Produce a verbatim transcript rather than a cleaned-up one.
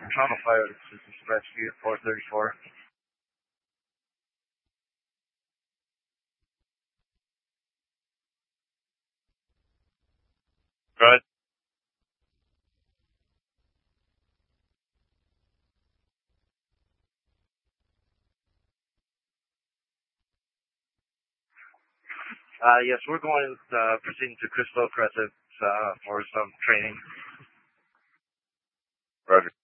Trauma Fire, this is Rescue four thirty-four. Good. Uh, yes, we're going uh, proceeding to Crystal Crescent uh, for some training. Roger.